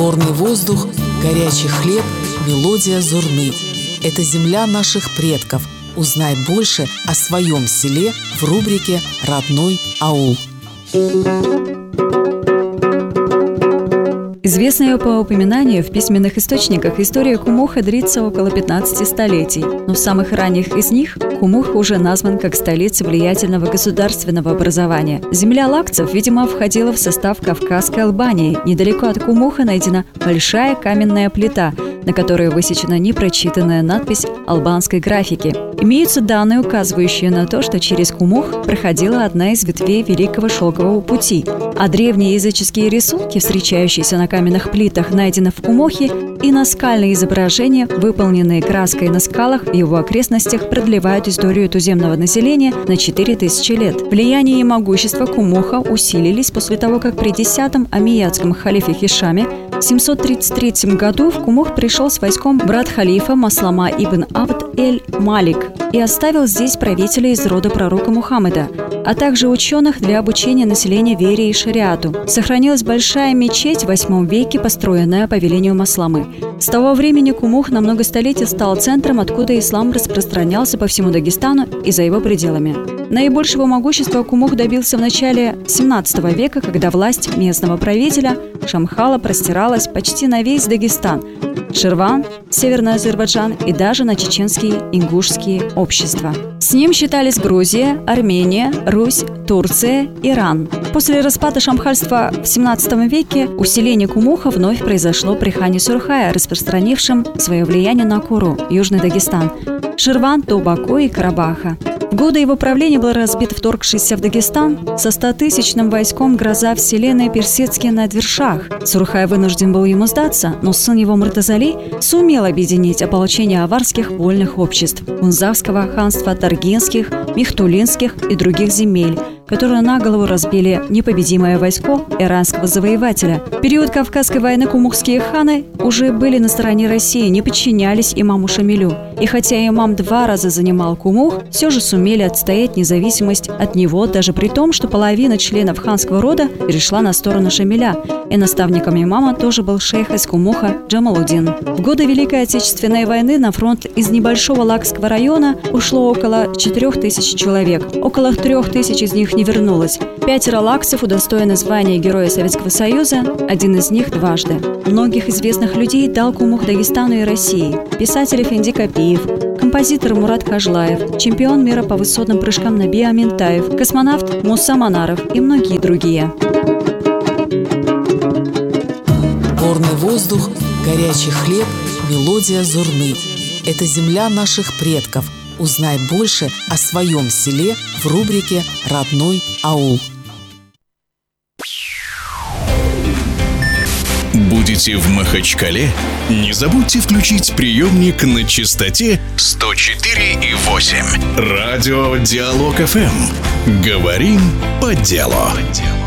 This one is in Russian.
Горный воздух, горячий хлеб, мелодия зурны. Это земля наших предков. Узнай больше о своем селе в рубрике «Родной аул». Известная по упоминанию в письменных источниках история Кумуха длится около 15 столетий, но в самых ранних из них Кумух уже назван как столица влиятельного государственного образования. Земля лакцев, видимо, входила в состав Кавказской Албании. Недалеко от Кумуха найдена большая каменная плита, на которой высечена непрочитанная надпись албанской графики. Имеются данные, указывающие на то, что через Кумух проходила одна из ветвей Великого Шелкового пути, а древние языческие рисунки, встречающиеся на каменных плитах, найдены в Кумухе, и наскальные изображения, выполненные краской на скалах в его окрестностях, продлевают историю туземного населения на 4000 лет. Влияние и могущество Кумуха усилились после того, как при 10-м омейядском халифе Хишаме в 733 году в Кумух пришел с войском брат халифа Маслама ибн Абд-эль-Малик и оставил здесь правителей из рода пророка Мухаммеда, а также ученых для обучения населения вере и шариату. Сохранилась большая мечеть в 8 веке, построенная по велению Масламы. С того времени Кумух на много столетий стал центром, откуда ислам распространялся по всему Дагестану и за его пределами. Наибольшего могущества Кумух добился в начале 17 века, когда власть местного правителя Шамхала простиралась почти на весь Дагестан, Ширван, Северный Азербайджан и даже на чеченские ингушские общества. С ним считались Грузия, Армения, Русь, Турция, Иран. После распада шамхальства в 17 веке усиление Кумуха вновь произошло при хане Сурхае, распространившем свое влияние на Куру, Южный Дагестан, Ширван до Баку и Карабаха. В годы его правления был разбит вторгшийся в Дагестан со 100-тысячным войском гроза вселенной Персидский над Вершах. Сурхай вынужден был ему сдаться, но сын его Муртазали сумел объединить ополчение аварских вольных обществ, Унзавского ханства, Таргинских, Михтулинских и других земель, которые на голову разбили непобедимое войско иранского завоевателя. В период Кавказской войны кумухские ханы уже были на стороне России, не подчинялись имаму Шамилю. И хотя имам 2 раза занимал Кумух, все же сумели отстоять независимость от него, даже при том, что половина членов ханского рода перешла на сторону Шамиля. И наставником имама тоже был шейх из Кумуха Джамалудин. В годы Великой Отечественной войны на фронт из небольшого Лакского района ушло около 4000 человек. Около 3000 из них не вернулось. 5 лакцев удостоены звания Героя Советского Союза, один из них дважды. Многих известных людей дал Кумух Дагестану и России. Писатель Эфенди Капиев, композитор Мурат Кажлаев, чемпион мира по высотным прыжкам Набия Аминтаев, космонавт Муса Манаров и многие другие. Горный воздух, горячий хлеб, мелодия зурны. Это земля наших предков. Узнай больше о своем селе в рубрике «Родной аул». Будете в Махачкале? Не забудьте включить приемник на частоте 104,8. Радио Диалог ФМ. Говорим по делу.